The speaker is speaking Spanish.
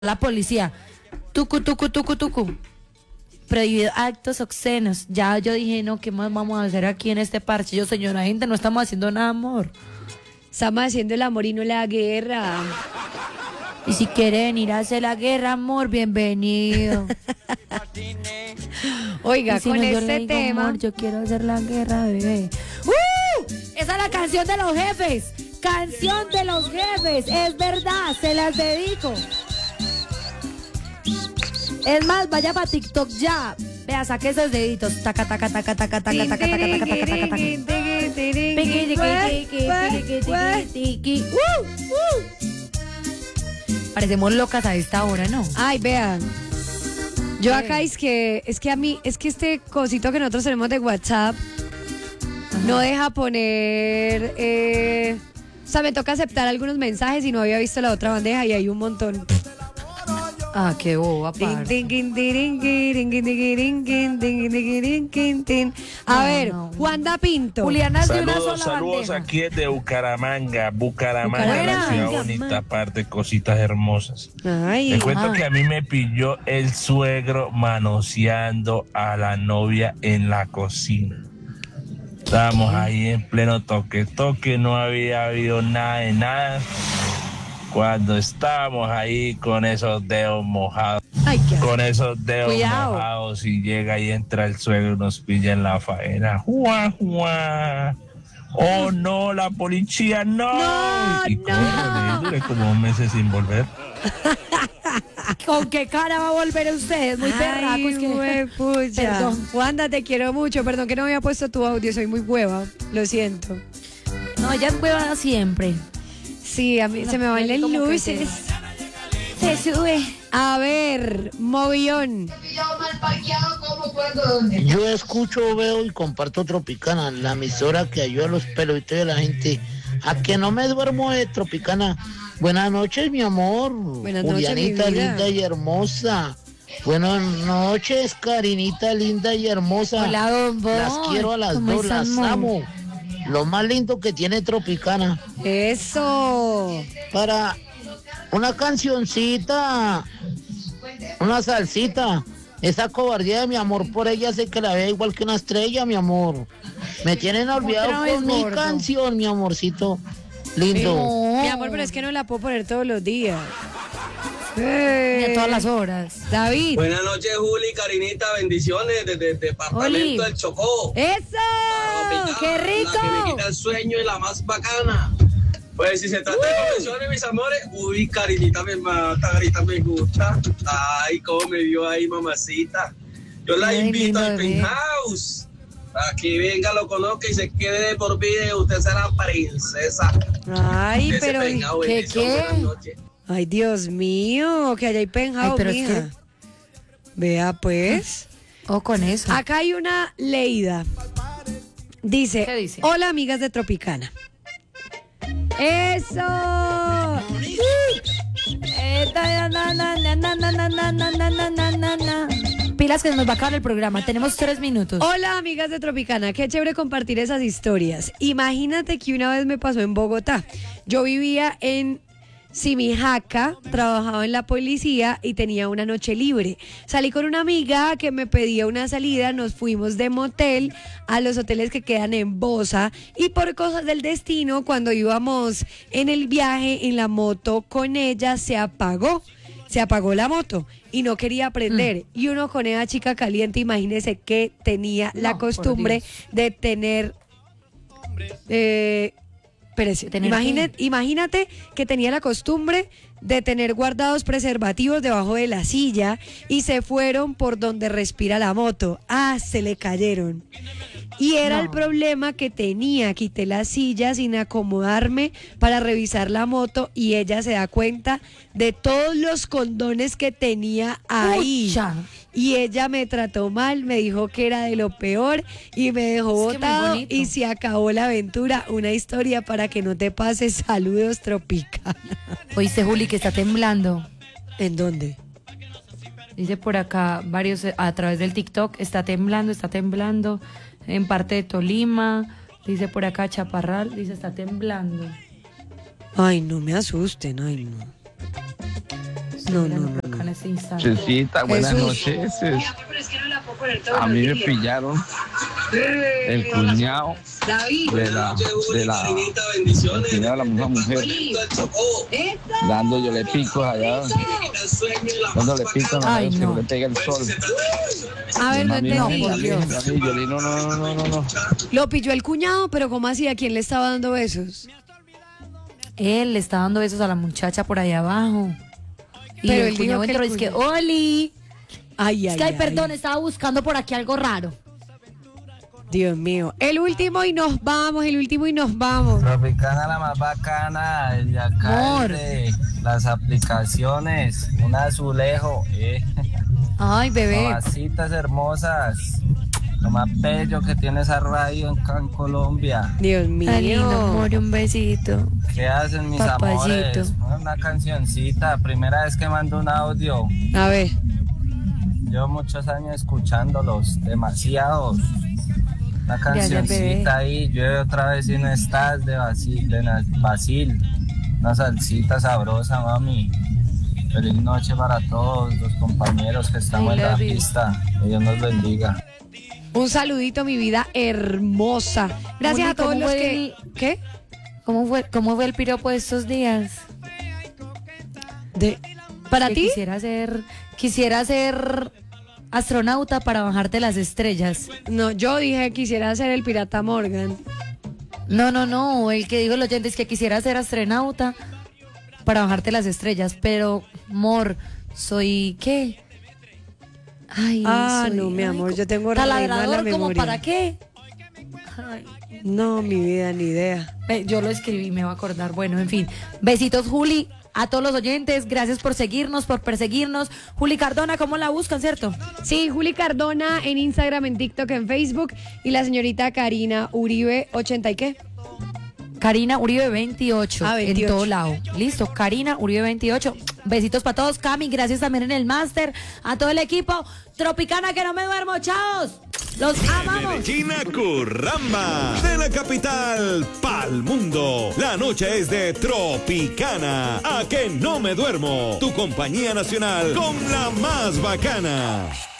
la policía. Tucu, tucu, tucu, tucu. Prohibido actos obscenos. Ya yo dije, no, ¿qué más vamos a hacer aquí en este parche? Yo, señora gente, no estamos haciendo nada, amor. Estamos haciendo el amor y no la guerra. Y si quiere venir a hacer la guerra, amor, bienvenido. Oiga, Si con no, yo este le digo, tema. amor, yo quiero hacer la guerra, bebé. Esa es la canción de los jefes. Canción de los jefes. Es verdad, se las dedico. Es más, vaya para TikTok ya. Vea, saque esos deditos. Taca, taca, taca, taca, taca, taca, taca, taca, taca, taca, taca. Parecemos locas a esta hora, ¿no? Ay, vean. Yo acá es que a mí, es que este cosito que nosotros tenemos de WhatsApp no deja poner, o sea, me toca aceptar algunos mensajes y no había visto la otra bandeja y hay un montón. Ah, qué boba, A ver, Juanda Pinto. Juliana es de una sola Saludos bandeja. aquí desde Bucaramanga, la ciudad bonita, parte cositas hermosas. Ay, Te cuento que a mí me pilló el suegro manoseando a la novia en la cocina. Estábamos ahí en pleno toque, no había habido nada de nada. Cuando estábamos ahí con esos dedos mojados, Cuidado. mojados y llega y entra el suegro y nos pilla en la faena. ¡Juá, juá! ¡Oh, no, la policía, no! Y duré como meses sin volver. ¿Con qué cara va a volver usted? Es muy perraco. Es que... pucha. Perdón. Juanda, te quiero mucho. Perdón que no había puesto tu audio, soy muy hueva. Lo siento. No, ella es huevada siempre. Sí, a mí se me bailan como que luces. Se sube. A ver, Movillón. Yo escucho, veo y comparto Tropicana, la emisora que ayuda a los pelotitos de la gente. A que no me duermo de Tropicana. Buenas noches, mi amor. Buenas noches, Julianita, mi vida. linda y hermosa. Buenas noches, Karinita, linda y hermosa. Hola, don Boy. Las quiero a las ¿Cómo dos, están, las amor? amo. Lo más lindo que tiene Tropicana. Eso. Para una cancioncita, una salsita. Esa cobardía de mi amor por ella hace que la vea igual que una estrella, mi amor. Me tienen olvidado Otra vez, con mi gordo. canción, mi amorcito lindo. No. Mi amor, pero es que no la puedo poner todos los días. Ni a todas las horas. David. Buenas noches, Juli, Karinita, bendiciones desde el departamento Oli. del Chocó. ¡Eso! Tropicana, ¡Qué La que me rico! quita el sueño y la más bacana. Pues si se trata de confesiones, mis amores, uy, Karinita me mata, Karinita me gusta. Ay, cómo me vio ahí, mamacita. Yo la Ay, invito lindo al bebé. penthouse. Para que venga, lo conozca y se quede de por vida y usted será princesa. Ay, Ese pero penthouse, ¿qué, bendición, qué? buenas noches. ay, Dios mío, que allá hay penthouse, Ay, pero es mija. Vea, pues. O con eso. Acá hay una leída. Dice, ¿Qué dice? hola amigas de Tropicana. ¡Eso! Pilas que se nos va a acabar el programa. Tenemos 3 minutos. Hola amigas de Tropicana, qué chévere compartir esas historias. Imagínate que una vez me pasó en Bogotá. Yo vivía en Simijaca, trabajaba en la policía y tenía una noche libre. Salí con una amiga que me pedía una salida, nos fuimos de motel a los hoteles que quedan en Bosa y por cosas del destino, cuando íbamos en el viaje en la moto con ella, se apagó la moto y no quería prender. Y uno con esa chica caliente, imagínese que tenía la No, por costumbre Dios. de tener... espérese, ¿Tener imagínate que tenía la costumbre de tener guardados preservativos debajo de la silla y se fueron por donde respira la moto. Ah, se le cayeron. Y era No. el problema que tenía. Quité la silla sin acomodarme para revisar la moto y ella se da cuenta de todos los condones que tenía ahí. Pucha. Y ella me trató mal, me dijo que era de lo peor y me dejó Es que muy botado bonito. y se acabó la aventura. Una historia para que no te pases. Saludos, Tropicana. Oíste, Juli, que está temblando. ¿En dónde? Dice por acá varios a través del TikTok. Está temblando. En parte de Tolima. Dice por acá Chaparral. Dice está temblando. Ay, no me asusten, ay, no. No, Mira, no, por acá en este instante. Chesita, buenas Jesús. noches. A mí me pillaron el cuñado de la bendiciones. de la misma mujer, dándole picos allá, dándole picos a Ay, que no. no le pega el sol. A ver, no Mami, entendí. mami, yo le dije, no. Lo pilló el cuñado, pero ¿cómo así? ¿A quién le estaba dando besos? Él le está dando besos a la muchacha por allá abajo. Y Pero el él dijo cuñado que el entró y es que, cuñado- Oli. Ay, Es que, ay, perdón, estaba buscando por aquí algo raro. Dios mío. El último y nos vamos, el último y nos vamos. Tropicana la más bacana, el de acá, Amor. el de las aplicaciones, un azulejo, Ay, bebé. mamacitas hermosas, lo más bello que tiene esa radio acá en Colombia. Dios Tan lindo, mío. amor, un besito. ¿Qué hacen mis Papayito. amores? Una cancioncita, primera vez que mando un audio, A ver. llevo muchos años escuchándolos, demasiados. Una Gracias, bebé. cancioncita ahí, llueve otra vez y no estás de Basil, una salsita sabrosa, mami. Feliz noche para todos los compañeros que estamos I en la love you. pista. Que Dios nos bendiga. Un saludito, mi vida hermosa. Gracias Moni, a todos ¿cómo los fue que... el- ¿Qué? ¿Cómo fue el piropo de estos días? ¿Para Que ti? Quisiera ser astronauta para bajarte las estrellas. No, yo dije quisiera ser el pirata Morgan. No, el que dijo el oyente es que quisiera ser astronauta para bajarte las estrellas, pero, amor, soy, ¿qué? Ay, No, mi amor, yo tengo re mala taladrador, ¿como memoria. para qué? Ay, No, mi vida, ni idea. yo lo escribí, me va a acordar. Bueno, en fin, besitos, Juli. A todos los oyentes, gracias por seguirnos, por perseguirnos. Juli Cardona, ¿cómo la buscan, cierto? Sí, Juli Cardona en Instagram, en TikTok, en Facebook. Y la señorita Karina Uribe, 80 y qué. Karina Uribe 28, Ah, 28. en todo lado. Listo, Karina Uribe 28. Besitos para todos, Cami, gracias también en el máster. A todo el equipo. Tropicana, que no me duermo, chavos. Los amamos. Medellín a Curramba, de la capital pa'l mundo. La noche es de Tropicana, a que no me duermo. Tu compañía nacional con la más bacana.